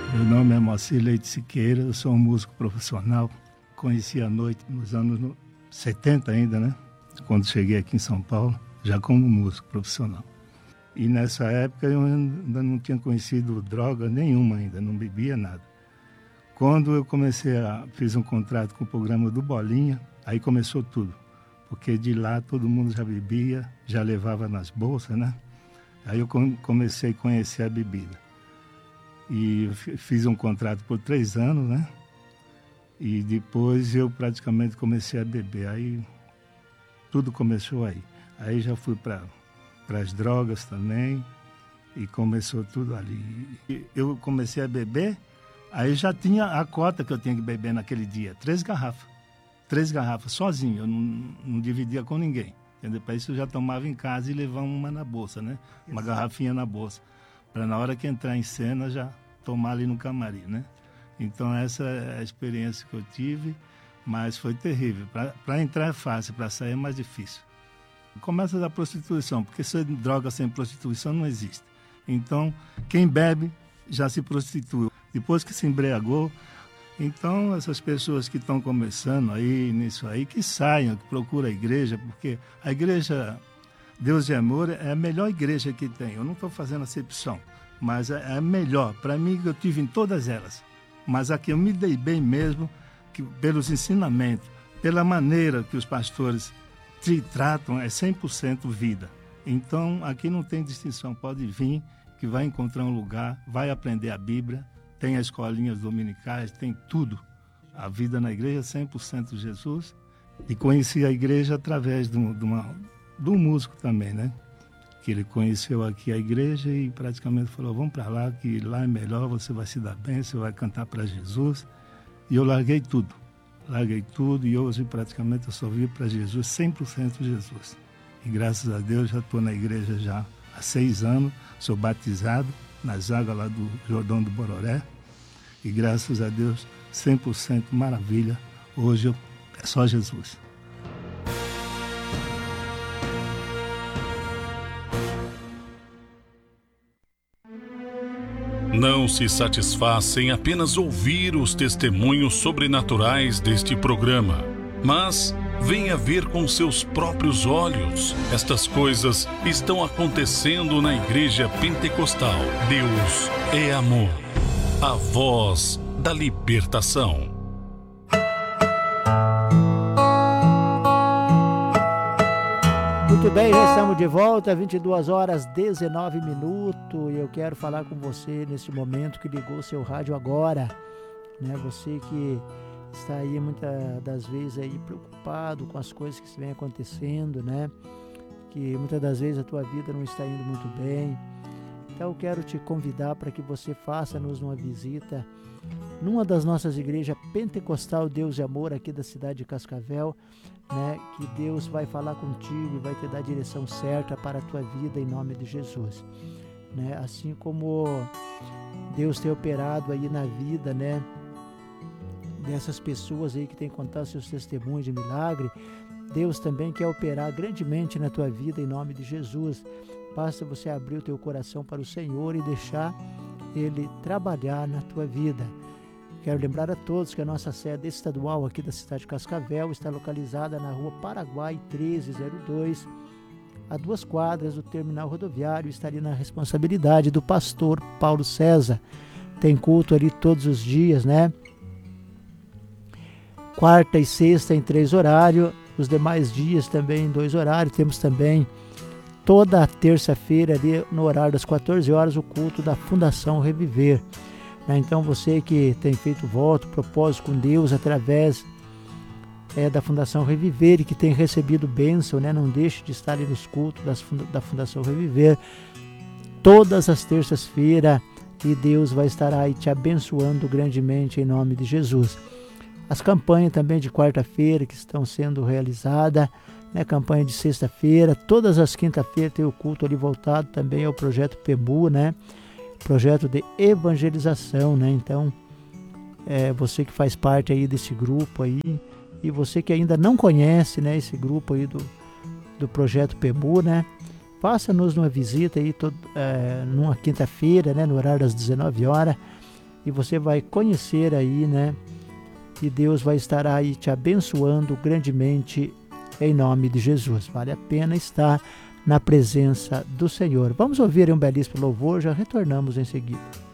Meu nome é Moacir Leite Siqueira, eu sou um músico profissional. Conheci a noite nos anos 70 ainda, né? Quando cheguei aqui em São Paulo, já como músico profissional. E nessa época eu ainda não tinha conhecido droga nenhuma ainda, não bebia nada. Quando eu fiz um contrato com o programa do Bolinha, aí começou tudo. Porque de lá todo mundo já bebia, já levava nas bolsas, né? Aí eu comecei a conhecer a bebida. E fiz um contrato por 3 anos, né? E depois eu praticamente comecei a beber. Aí tudo começou aí. Aí já fui para as drogas também e começou tudo ali. E eu comecei a beber, aí já tinha a cota que eu tinha que beber naquele dia. 3 garrafas. 3 garrafas sozinho, eu não dividia com ninguém. Entendeu? Para isso eu já tomava em casa e levava uma na bolsa, né? Uma garrafinha na bolsa. Para na hora que entrar em cena já tomar ali no camarim, né? Então essa é a experiência que eu tive, mas foi terrível. Para entrar é fácil, para sair é mais difícil. Começa da prostituição, porque droga sem prostituição não existe. Então quem bebe já se prostitui. Depois que se embriagou, então essas pessoas que estão começando aí nisso aí, que saiam, que procuram a igreja, porque a igreja Deus e Amor é a melhor igreja que tem. Eu não estou fazendo acepção, mas é a melhor. Para mim, eu tive em todas elas. Mas aqui eu me dei bem mesmo, que, pelos ensinamentos, pela maneira que os pastores te tratam, é 100% vida. Então, aqui não tem distinção. Pode vir, que vai encontrar um lugar, vai aprender a Bíblia, tem as escolinhas dominicais, tem tudo. A vida na igreja é 100% Jesus. E conheci a igreja através de um músico também, né? Que ele conheceu aqui a igreja e praticamente falou, vamos para lá, que lá é melhor, você vai se dar bem, você vai cantar para Jesus. E eu larguei tudo e hoje praticamente eu só vivo para Jesus, 100% Jesus. E graças a Deus já estou na igreja já há 6 anos, sou batizado nas águas lá do Jordão do Bororé. E graças a Deus, 100% maravilha, hoje é só Jesus. Não se satisfaça em apenas ouvir os testemunhos sobrenaturais deste programa, mas venha ver com seus próprios olhos. Estas coisas estão acontecendo na Igreja Pentecostal. Deus é amor, a voz da libertação. Muito bem, já estamos de volta, 22h19, e eu quero falar com você nesse momento que ligou seu rádio agora, né? Você que está aí muitas das vezes aí preocupado com as coisas que vem acontecendo, né? Que muitas das vezes a tua vida não está indo muito bem. Então eu quero te convidar para que você faça-nos uma visita numa das nossas igrejas pentecostal Deus e Amor aqui da cidade de Cascavel, né? Que Deus vai falar contigo e vai te dar a direção certa para a tua vida em nome de Jesus, né? Assim como Deus tem operado aí na vida, né, dessas pessoas aí que têm contado seus testemunhos de milagre, Deus também quer operar grandemente na tua vida em nome de Jesus. Basta você abrir o teu coração para o Senhor e deixar Ele trabalhar na tua vida. Quero lembrar a todos que a nossa sede estadual aqui da cidade de Cascavel está localizada na rua Paraguai 1302, a 2 quadras do terminal rodoviário. Está ali na responsabilidade do pastor Paulo César. Tem culto ali todos os dias, né? Quarta e sexta em 3 horários, os demais dias também em 2 horários. Temos também toda a terça-feira ali no horário das 14 horas o culto da Fundação Reviver. Então você que tem feito voto, propósito com Deus através da Fundação Reviver e que tem recebido bênção, né? Não deixe de estar ali nos cultos da Fundação Reviver todas as terças-feiras e Deus vai estar aí te abençoando grandemente em nome de Jesus. As campanhas também de quarta-feira que estão sendo realizadas, né? Campanha de sexta-feira, todas as quinta-feiras tem o culto ali voltado também ao projeto PEMU, né? Projeto de evangelização, né? Então, você que faz parte aí desse grupo aí, e você que ainda não conhece, né, esse grupo aí do projeto PEMU, né? Faça-nos uma visita aí numa quinta-feira, né, no horário das 19 horas, e você vai conhecer aí, né? E Deus vai estar aí te abençoando grandemente em nome de Jesus. Vale a pena estar na presença do Senhor. Vamos ouvir um belíssimo louvor, já retornamos em seguida.